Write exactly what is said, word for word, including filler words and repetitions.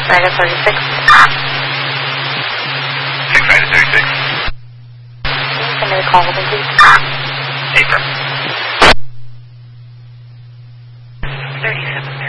United thirty-six. six United thirty-six. Send me a call, please. Paper. thirty-seven.